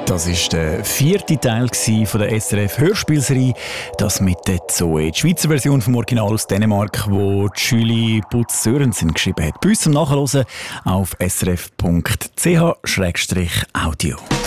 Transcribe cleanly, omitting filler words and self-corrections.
Das war der 4. Teil von der SRF-Hörspielserie, das mit der Zoe. Die Schweizer Version vom Original aus Dänemark, wo Julie Butz-Sörensen geschrieben hat. Bei uns zum Nachhören auf srf.ch/audio.